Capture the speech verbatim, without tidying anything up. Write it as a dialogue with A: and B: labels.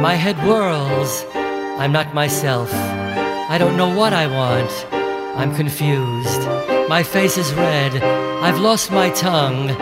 A: My head whirls. I'm not myself. I don't know what I want. I'm confused. My face is red. I've lost my tongue.